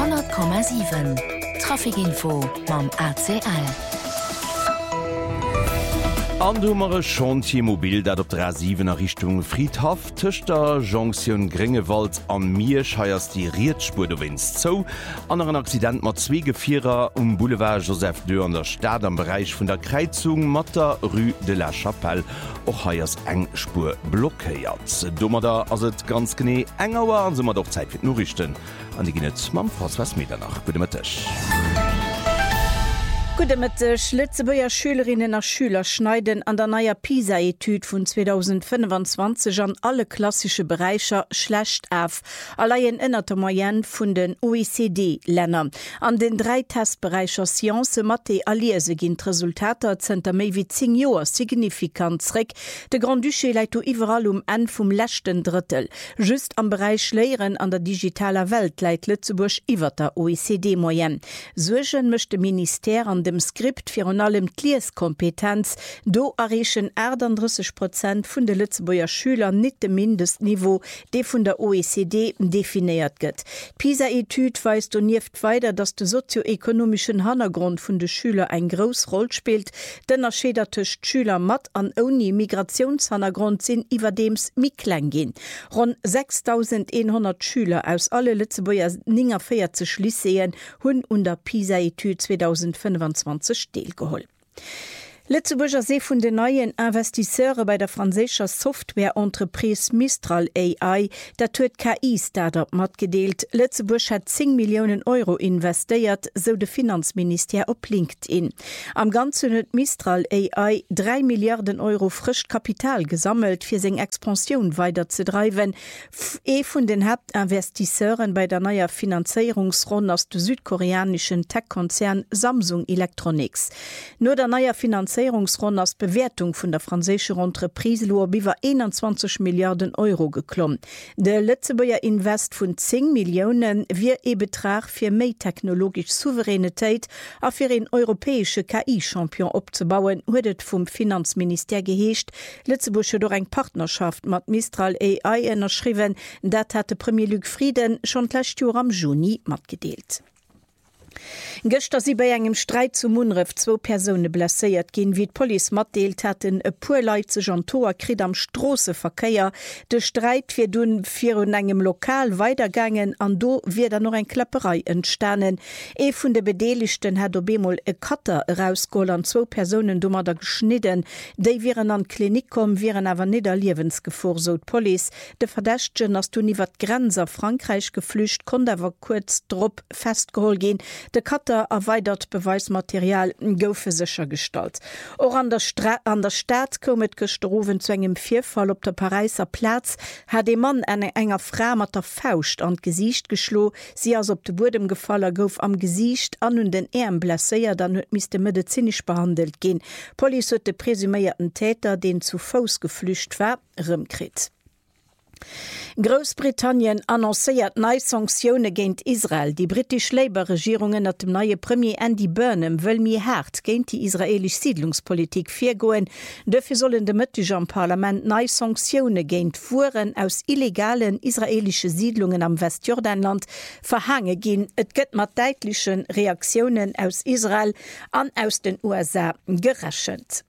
100,7 Trafikinfo mam ACL. Andumere Chantier-Mobil, dat op der A7er Richtung Friedhof, Töchter, Jonction Gringewald an mir scheiers die Rietspur du winst zo. Anderen Accident mat 2 Gefierer Boulevard Joseph II an der Stadt am Bereich vun der Kreizung Matter Rue de la Chapelle och heiers eng Spur blockéiert. Dummer da ass et ganz gené engerwer an sommer doch Zeit fir nur richten. An die ginnet mam was Meter nach Gudemëttech. Gudemëttech Lützebuer Schülerinnen a Schüler schneiden an der naier PISA-Etüd vun 2025 an alle klassische Bereicher schlecht af, alleien ënnert der Moyenne vun den OECD-Länner. An den 3 Testbereicher Science, Mathe a Liese ginnt Resultater zenter méi wie 10 Joer signifikant zréck. De Grand Duché leit iwwerall en vum lächten Drittel. Just am Bereich Léieren an der digitaler Welt leit Lützeburg iwwer der OECD-Moyenne. Suegen mëchte Minister an dem Skript fir an allem Klieskompetenz, do errechen 38% vun de Lützeburger Schüler net de Mindestniveau, de vun der OECD definiert gëtt. PISA-Etüd weist und nieft weiter, dass de sozioökonomischen Hannergrund vun de Schüler ein gros Roll spielt, denn erschedertecht Schüler mat an oni Migrationshannergrund sinn iwwerdems mi klein gin. Rund 6.100 Schüler aus alle Lützeburger 49 Lyceen hunn unter PISA-Etüd 2025 Stilgeholl. Lützeburger See vun de neuen Investisseure bei der franzécher Softwareentreprise Mistral AI, dat huet KI-Startup mat gedeelt. Lützeburg hat 10 Millionen Euro investiert, so de Finanzminister op LinkedIn. Am ganzen huet Mistral AI 3 Milliarden Euro frisch Kapital gesammelt, fir seg Expansion weiter zu treiben. Vun den Hauptinvestisseuren bei der neuer Finanzierungsrunde aus dem südkoreanischen Tech-Konzern Samsung Electronics. Nur der neuer Finanzierungsrunde als Bewertung vun der franzésischer Entreprise lo biwer 21 Milliarden Euro geklomm. De Lützeburger Invest vun 10 Millionen wie Betrag fir méi technologisch Souveränitéit a fir en europäesche KI-Champion opzebauen, huet vum Finanzminister geheescht. Lützeburg huet eng Partnerschaft mat Mistral AI ënnerschriwen, dat hat de Premier Luc Frieden schon lächt Joer am Juni mat gedeelt. Gëchter si bei engem Streit zu Munref 2 Personen blesséiert gin, wie d Police matdeelt hatten e puer Leitzeg an Toer krit am Strosseverkeier. De Streit fir dun fir un engem Lokal weitergangen, an do wie da noch eng Klapperei entstanen. Vun de Bedeligchten hat Bemol e Katter rausgol an 2 Personen dummer da geschnitten. Déi viren an Klinik kom, viren awer net Liewensgefor, so d Police. De Verdächtgen ass du niwer Grenzer Frankreich geflücht, kon awer kurz drop festgehol gin. De Katter erweitert Beweismaterial goufe secher Gestalt. Or an der Stadt komet gestroven zu engem Vierfall op der Pariser Platz, hat de Mann eng enger Fra mat der Faust an Gesicht geschlo, sie as op de Bodem gefaller gouf am Gesicht an hun den Äm blesséier, dann huet mis de medizinisch behandelt gin. Poli huet de presumierten Täter, den zu Fos geflücht war, rëmkrit. Großbritannien annoncéiert neue Sanktionen géint Israel. Die britisch Labour-Regierungen hat dem neue Premier Andy Burnham wëll mi hart géint die israelisch Siedlungspolitik firgoen. Dafür sollen de Mëtteg am Parlament neue Sanktionen géint Fuhren aus illegalen israelische Siedlungen am Westjordanland verhange gin. Et gëtt mat deitlichen Reaktionen aus Israel an aus den USA gerechnet.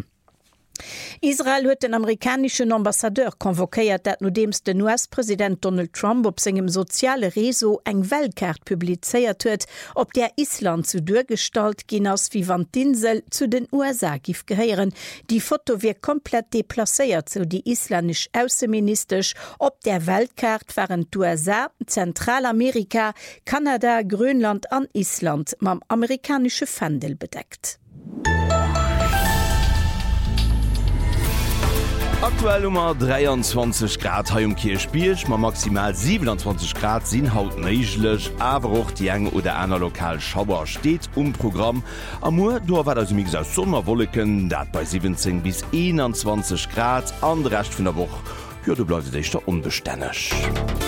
Israel huet den amerikanischen Ambassadeur konvokéiert, dat no dems den US-Präsident Donald Trump op segem soziale Reso eng Weltkart publizeiert huet, op der Island zu durchgestalt gin ass wie wann d'Insel zu den USA gif geheieren. Die Foto wie komplett deplacéiert zu die isländisch Außenministerisch. Op der Weltkart waren USA, Zentralamerika, Kanada, Grönland an Island mam amerikanische Fendel bedeckt. Aktuell ummer 23 Grad ha Kirchbierch, ma maximal 27 Grad sinn haut neiglech, awer och die eng oder einer lokal Schauer steht Programm. Amur do war as mix aus Sommerwolleken, dat bei 17 bis 21 Grad, an recht vun der Woche. Ja, du bleibst dich da unbestännech.